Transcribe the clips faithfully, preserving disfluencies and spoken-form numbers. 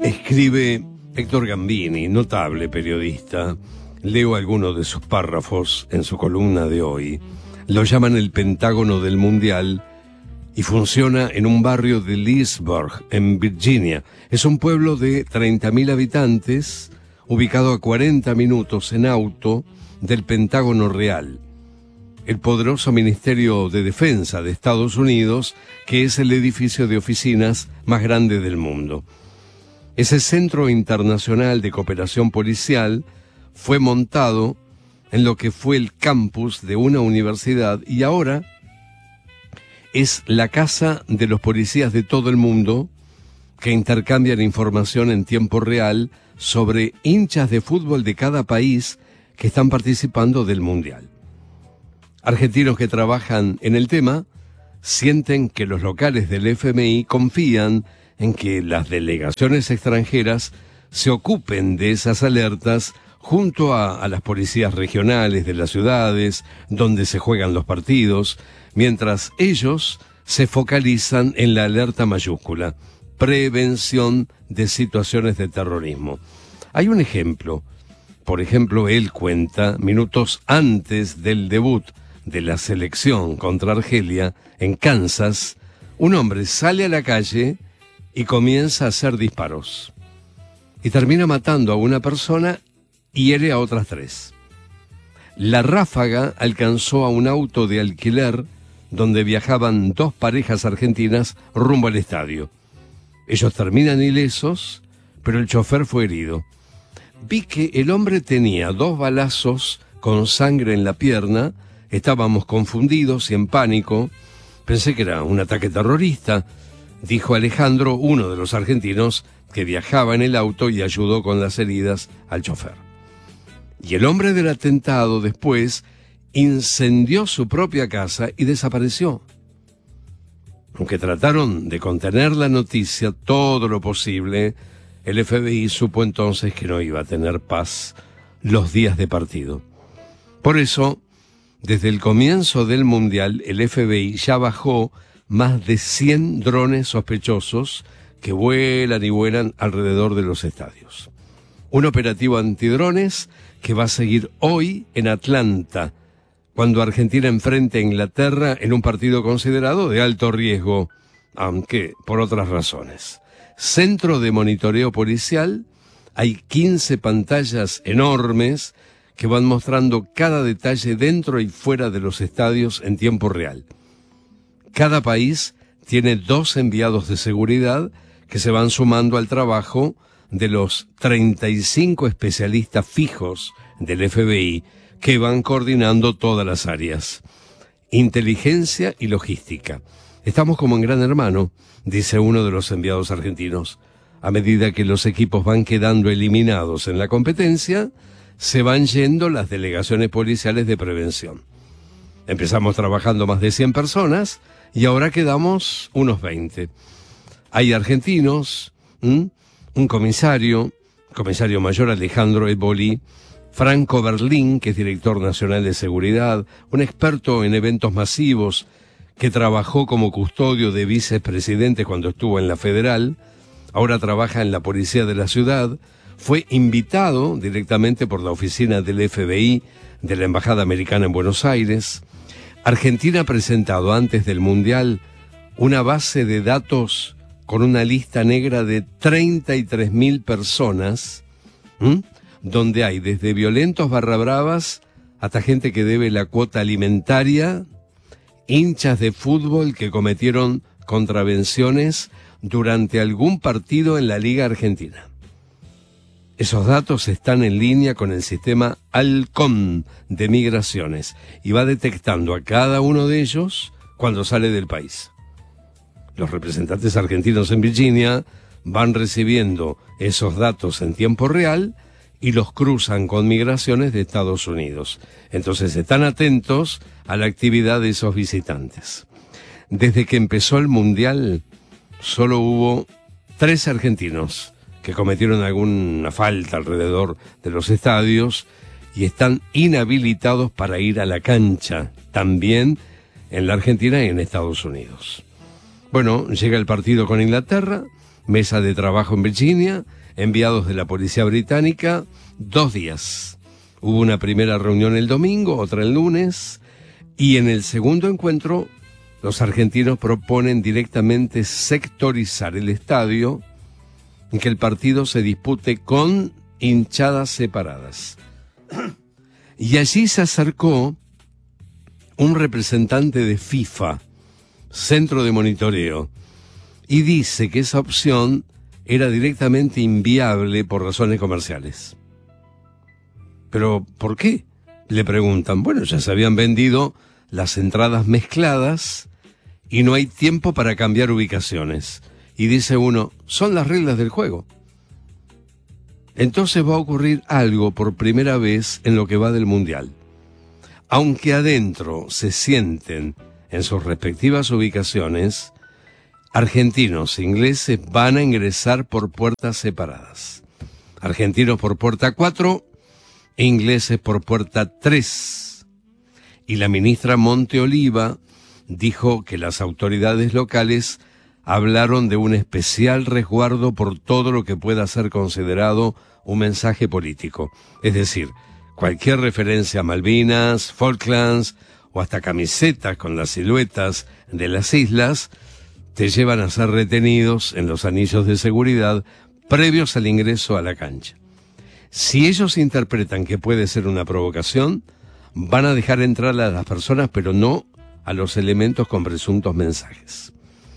Escribe Héctor Gambini, notable periodista. Leo algunos de sus párrafos en su columna de hoy. Lo llaman el Pentágono del Mundial y funciona en un barrio de Leesburg, en Virginia. Es un pueblo de treinta mil habitantes, ubicado a cuarenta minutos en auto del Pentágono Real, el poderoso Ministerio de Defensa de Estados Unidos, que es el edificio de oficinas más grande del mundo. Ese Centro Internacional de Cooperación Policial fue montado en lo que fue el campus de una universidad y ahora es la casa de los policías de todo el mundo que intercambian información en tiempo real sobre hinchas de fútbol de cada país que están participando del Mundial. Argentinos que trabajan en el tema sienten que los locales del F M I confían en que las delegaciones extranjeras se ocupen de esas alertas junto a, a las policías regionales de las ciudades donde se juegan los partidos, mientras ellos se focalizan en la alerta mayúscula, prevención de situaciones de terrorismo. Hay un ejemplo. Por ejemplo, él cuenta, minutos antes del debut de la selección contra Argelia, en Kansas, un hombre sale a la calle y comienza a hacer disparos. Y termina matando a una persona y hiere a otras tres. La ráfaga alcanzó a un auto de alquiler donde viajaban dos parejas argentinas rumbo al estadio. Ellos terminan ilesos, pero el chofer fue herido. Vi que el hombre tenía dos balazos con sangre en la pierna. Estábamos confundidos y en pánico. Pensé que era un ataque terrorista, dijo Alejandro, uno de los argentinos que viajaba en el auto y ayudó con las heridas al chofer. Y el hombre del atentado después incendió su propia casa y desapareció. Aunque trataron de contener la noticia todo lo posible, el F B I supo entonces que no iba a tener paz los días de partido. Por eso, desde el comienzo del Mundial, el F B I ya bajó más de cien drones sospechosos que vuelan y vuelan alrededor de los estadios. Un operativo antidrones que va a seguir hoy en Atlanta, cuando Argentina enfrente a Inglaterra en un partido considerado de alto riesgo, aunque por otras razones. Centro de monitoreo policial, hay quince pantallas enormes que van mostrando cada detalle dentro y fuera de los estadios en tiempo real. Cada país tiene dos enviados de seguridad que se van sumando al trabajo de los treinta y cinco especialistas fijos del F B I que van coordinando todas las áreas. Inteligencia y logística. Estamos como en Gran Hermano, dice uno de los enviados argentinos. A medida que los equipos van quedando eliminados en la competencia, se van yendo las delegaciones policiales de prevención. Empezamos trabajando más de cien personas y ahora quedamos unos veinte. Hay argentinos, ¿m? un comisario, comisario mayor Alejandro Eboli, Franco Berlín, que es director nacional de seguridad, un experto en eventos masivos que trabajó como custodio de vicepresidente cuando estuvo en la Federal, ahora trabaja en la policía de la ciudad, fue invitado directamente por la oficina del F B I de la Embajada Americana en Buenos Aires. Argentina ha presentado antes del Mundial una base de datos con una lista negra de treinta y tres mil personas, ¿m? donde hay desde violentos barra bravas hasta gente que debe la cuota alimentaria, hinchas de fútbol que cometieron contravenciones durante algún partido en la Liga Argentina. Esos datos están en línea con el sistema Alcon de migraciones y va detectando a cada uno de ellos cuando sale del país. Los representantes argentinos en Virginia van recibiendo esos datos en tiempo real y los cruzan con migraciones de Estados Unidos. Entonces están atentos a la actividad de esos visitantes. Desde que empezó el Mundial, solo hubo tres argentinos que cometieron alguna falta alrededor de los estadios y están inhabilitados para ir a la cancha, también en la Argentina y en Estados Unidos. Bueno, llega el partido con Inglaterra, Mesa de trabajo en Virginia, enviados de la policía británica, dos días. Hubo una primera reunión el domingo, otra el lunes, y en el segundo encuentro los argentinos proponen directamente sectorizar el estadio y que el partido se dispute con hinchadas separadas. Y allí se acercó un representante de FIFA, Centro de Monitoreo, y dice que esa opción era directamente inviable por razones comerciales. ¿Pero por qué?, le preguntan. Bueno, ya se habían vendido las entradas mezcladas y no hay tiempo para cambiar ubicaciones. Y dice uno, son las reglas del juego. Entonces va a ocurrir algo por primera vez en lo que va del Mundial. Aunque adentro se sienten en sus respectivas ubicaciones, argentinos e ingleses van a ingresar por puertas separadas. Argentinos por puerta cuatro e ingleses por puerta tres. Y la ministra Monte Oliva dijo que las autoridades locales hablaron de un especial resguardo por todo lo que pueda ser considerado un mensaje político. Es decir, cualquier referencia a Malvinas, Falklands o hasta camisetas con las siluetas de las islas te llevan a ser retenidos en los anillos de seguridad previos al ingreso a la cancha. Si ellos interpretan que puede ser una provocación, van a dejar entrar a las personas, pero no a los elementos con presuntos mensajes.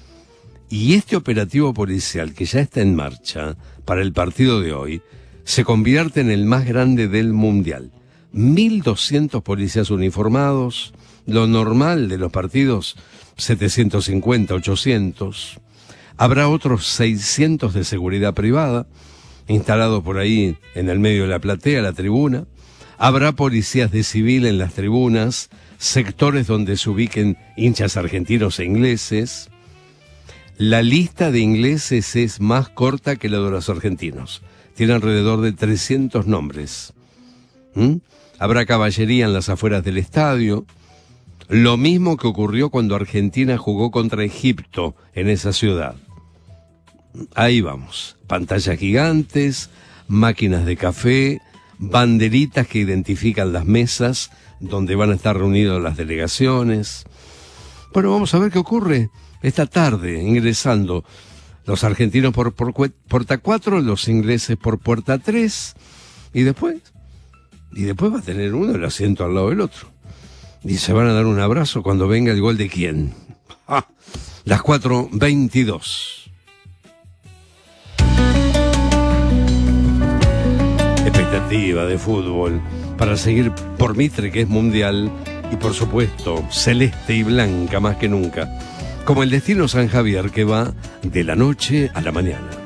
Y este operativo policial que ya está en marcha para el partido de hoy se convierte en el más grande del Mundial. mil doscientos policías uniformados, lo normal de los partidos, setecientos cincuenta, ochocientos. Habrá otros seiscientos de seguridad privada, instalados por ahí en el medio de la platea, la tribuna. Habrá policías de civil en las tribunas, sectores donde se ubiquen hinchas argentinos e ingleses. La lista de ingleses es más corta que la de los argentinos. Tiene alrededor de trescientos nombres. ¿Mm? Habrá caballería en las afueras del estadio. Lo mismo que ocurrió cuando Argentina jugó contra Egipto en esa ciudad. Ahí vamos. Pantallas gigantes, máquinas de café, banderitas que identifican las mesas donde van a estar reunidas las delegaciones. Bueno, vamos a ver qué ocurre esta tarde, ingresando los argentinos por, por puerta cuatro, los ingleses por puerta tres, y después, y después va a tener uno el asiento al lado del otro. Y se van a dar un abrazo cuando venga el gol de quién. ¡Ah! Las cuatro veintidós. Expectativa de fútbol para seguir por Mitre, que es mundial, y por supuesto celeste y blanca más que nunca, como el destino San Javier, que va de la noche a la mañana.